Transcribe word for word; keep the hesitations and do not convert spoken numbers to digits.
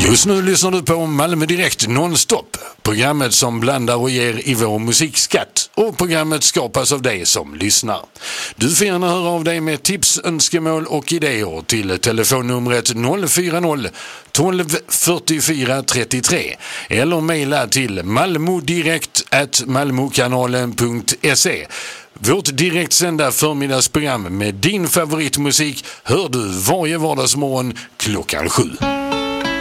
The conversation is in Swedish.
Just nu lyssnar du på Malmö Direkt nonstop. Programmet som blandar och ger i vår musikskatt. Och programmet skapas av dig som lyssnar. Du får gärna höra av dig med tips, önskemål och idéer till telefonnumret noll fyra noll tolv fyrtiofyra trettiotre eller mejla till malmodirekt at malmokanalen punkt se. Vårt direktsända förmiddagsprogram med din favoritmusik hör du varje vardagsmorgon klockan sju.